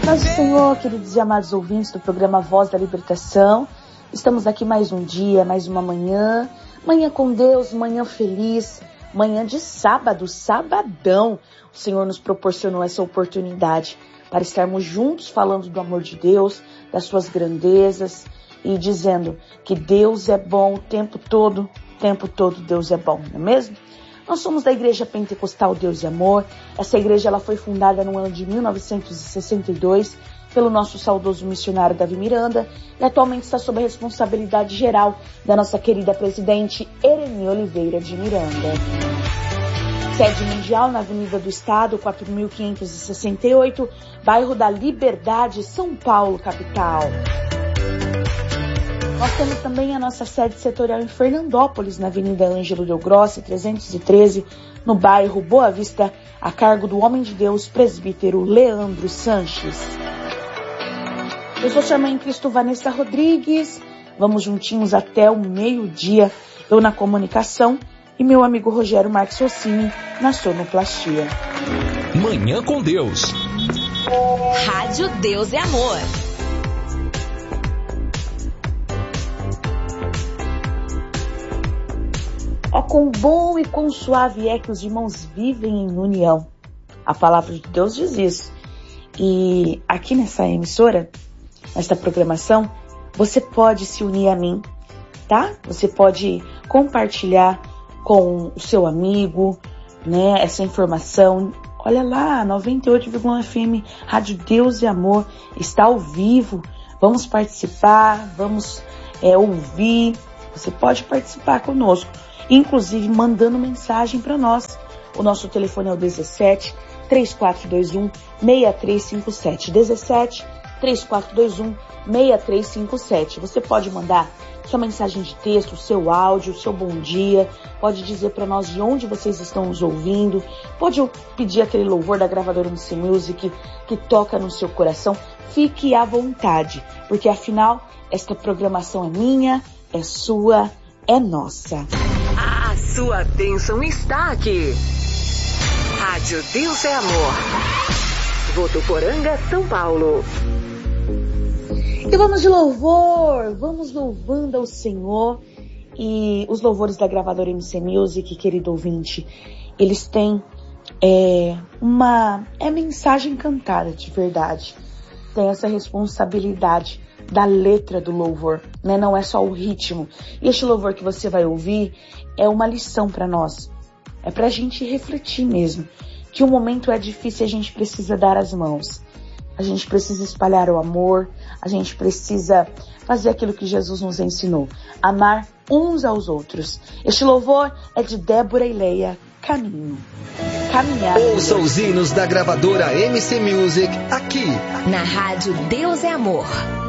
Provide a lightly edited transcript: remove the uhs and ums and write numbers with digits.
Paz do Senhor, queridos e amados ouvintes do programa Voz da Libertação. Estamos aqui mais um dia, mais uma manhã. Manhã com Deus, manhã feliz, manhã de sábado, sabadão. O Senhor nos proporcionou essa oportunidade para estarmos juntos falando do amor de Deus, das suas grandezas e dizendo que Deus é bom o tempo todo Deus é bom, não é mesmo? Nós somos da Igreja Pentecostal Deus e Amor. Essa igreja ela foi fundada no ano de 1962 pelo nosso saudoso missionário Davi Miranda e atualmente está sob a responsabilidade geral da nossa querida presidente Ereni Oliveira de Miranda. Sede mundial na Avenida do Estado, 4.568, bairro da Liberdade, São Paulo, capital. Nós temos também a nossa sede setorial em Fernandópolis, na Avenida Ângelo Del Grossi, 313, no bairro Boa Vista, a cargo do homem de Deus, presbítero Leandro Sanches. Eu sou sua irmã em Cristo, Vanessa Rodrigues. Vamos juntinhos até o meio-dia, eu na comunicação e meu amigo Rogério Marques Rossini na sonoplastia. Manhã com Deus. Rádio Deus é Amor. Ó, quão bom e quão suave é que os irmãos vivem em união. A palavra de Deus diz isso. E aqui nessa emissora, nesta programação, você pode se unir a mim, tá? Você pode compartilhar com o seu amigo, né, essa informação. Olha lá, 98,1 FM, Rádio Deus e Amor, está ao vivo. Vamos participar, vamos ouvir. Você pode participar conosco, inclusive mandando mensagem para nós. O nosso telefone é o 17 3421 6357. 17 3421 6357. Você pode mandar sua mensagem de texto, seu áudio, seu bom dia. Pode dizer para nós de onde vocês estão nos ouvindo. Pode pedir aquele louvor da gravadora MC Music que toca no seu coração. Fique à vontade, porque afinal esta programação é minha, é sua, é nossa. A sua bênção está aqui. Rádio Deus é Amor. Votuporanga, São Paulo. E vamos de louvor, vamos louvando ao Senhor. E os louvores da gravadora MC Music, querido ouvinte, eles têm mensagem cantada de verdade. Tem essa responsabilidade da letra do louvor, né? Não é só o ritmo. E este louvor que você vai ouvir é uma lição para nós. É pra gente refletir mesmo. Que o momento é difícil e a gente precisa dar as mãos. A gente precisa espalhar o amor. A gente precisa fazer aquilo que Jesus nos ensinou. Amar uns aos outros. Este louvor é de Débora e Leia, Caminho. Caminhar. Ouça os hinos da gravadora MC Music aqui na Rádio Deus é Amor.